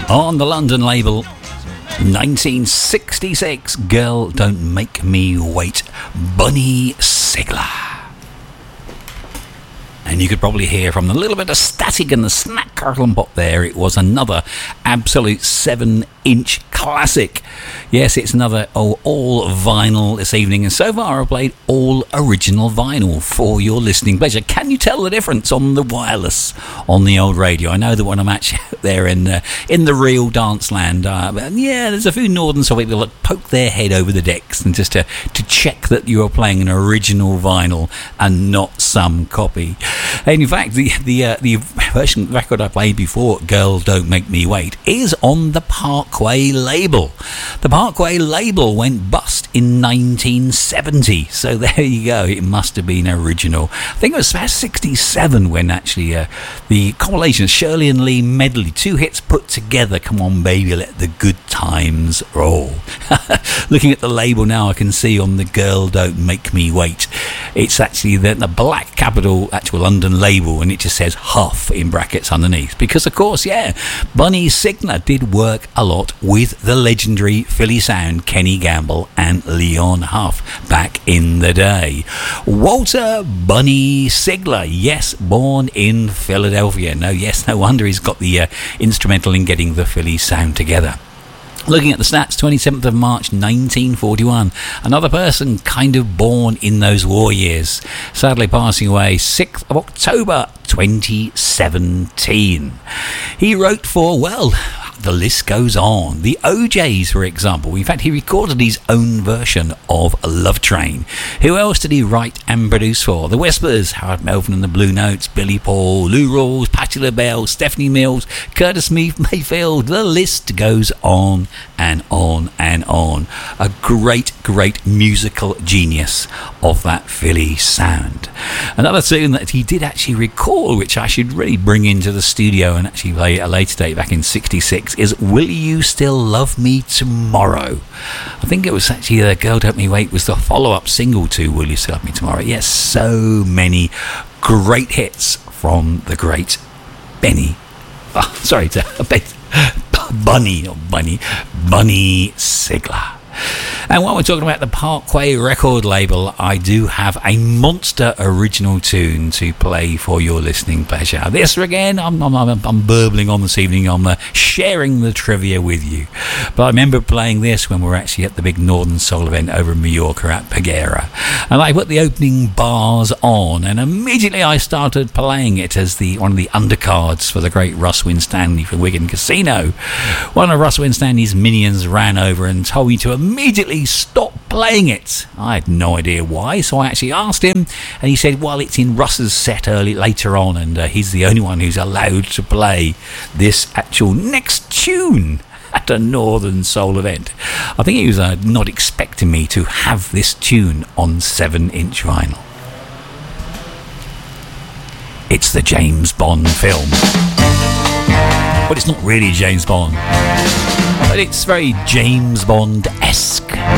On the London label, 1966, Girl Don't Make Me Wait, Bunny Sigler. And you could probably hear from the little bit of static and the snap, crackle and pop there, it was another absolute 7-inch classic. Yes, it's another all vinyl this evening, and so far I've played all original vinyl for your listening pleasure. Can you tell the difference on the wireless on the old radio? I know that when I'm actually out there in the real dance land, there's a few northern soul people that poke their head over the decks and just to check that you are playing an original vinyl and not some copy. And in fact, the version record I played before, Girl Don't Make Me Wait, is on the Parkway label. The Parkway label went bust in 1970, so there you go. It must have been original. I think it was about 67 when actually the compilation Shirley and Lee medley, 2 hits put together. Come on, baby, let the good times roll. Looking at the label now, I can see on the Girl Don't Make Me Wait, it's actually the black capital actual London label, and it just says Huff in brackets underneath, because of course, Bunny Sigler did work a lot with the legendary Philly Sound, Kenny Gamble and Leon Huff back in the day. Walter Bunny Sigler, yes, born in Philadelphia. No wonder he's got the instrumental in getting the Philly Sound together. Looking at the stats, 27th of March 1941, another person kind of born in those war years, sadly passing away 6th of October 2017. He wrote for, the list goes on. The OJs, for example. In fact, he recorded his own version of Love Train. Who else did he write and produce for? The Whispers, Howard Melvin and the Blue Notes, Billy Paul, Lou Rawls, Patti LaBelle, Stephanie Mills, Curtis Mayfield. The list goes on and on and on. A great, great musical genius of that Philly sound. Another tune that he did actually record, which I should really bring into the studio and actually play at a later date, back in 66, is Will You Still Love Me Tomorrow? I think it was actually Girl Don't Make Me Wait was the follow-up single to Will You Still Love Me Tomorrow. Yes, so many great hits from the great Bunny Sigler. And while we're talking about the Parkway record label, I do have a monster original tune to play for your listening pleasure. This again, I'm burbling on this evening. I'm sharing the trivia with you. But I remember playing this when we were actually at the big Northern Soul event over in Mallorca at Peguera. And I put the opening bars on, and immediately I started playing it as one of the undercards for the great Russ Winstanley for Wigan Casino. One of Russ Winstanley's minions ran over and told me to immediately stop playing it. I had no idea why, so I actually asked him, and he said, well, it's in Russ's set later on, and he's the only one who's allowed to play this actual next tune at a Northern Soul event. I think he was not expecting me to have this tune on 7-inch vinyl. It's the James Bond film. But it's not really James Bond. But it's very James Bond-esque.